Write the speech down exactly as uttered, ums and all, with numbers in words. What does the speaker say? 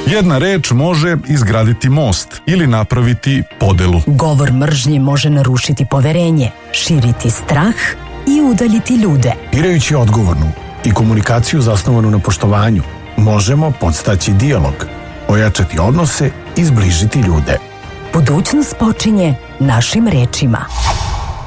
Jedna reč može izgraditi most ili napraviti podelu. Govor mržnje može narušiti poverenje, širiti strah i udaljiti ljude. Birajući odgovornu i komunikaciju zasnovanu na poštovanju, možemo podstaći dijalog, ojačati odnose i zbližiti ljude. Budućnost počinje našim rečima.